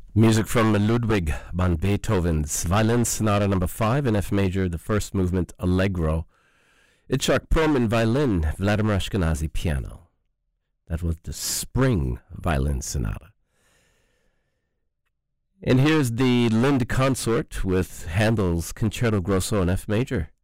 Music from Ludwig van Beethoven's Violin Sonata No. 5 in F major, the first movement Allegro. Itzhak Perlman violin, Vladimir Ashkenazy piano. That was the Spring Violin Sonata. And here's the Lind Consort with Handel's Concerto Grosso in F major.